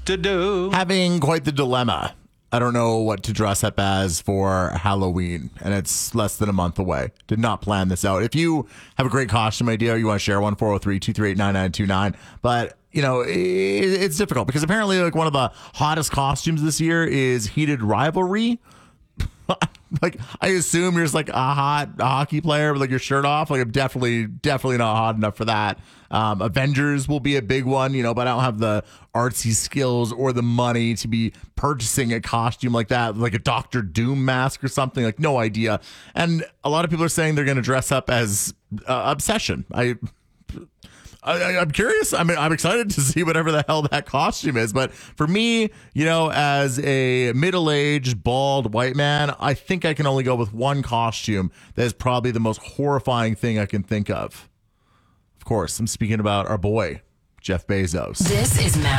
to do. Having quite the dilemma. I don't know what to dress up as for Halloween, and it's less than a month away. Did not plan this out. If you have a great costume idea, or you want to share one, 403-238-9929. But, it's difficult because apparently like one of the hottest costumes this year is Heated Rivalry. Like, I assume you're just like a hockey player with like your shirt off. Like, I'm definitely not hot enough for that. Avengers will be a big one, but I don't have the artsy skills or the money to be purchasing a costume like that, like a Doctor Doom mask or something. Like, no idea. And a lot of people are saying they're going to dress up as Obsession. I'm curious. I mean, I'm excited to see whatever the hell that costume is. But for me, as a middle-aged, bald white man, I think I can only go with one costume that is probably the most horrifying thing I can think of. Of course, I'm speaking about our boy, Jeff Bezos. This is Matt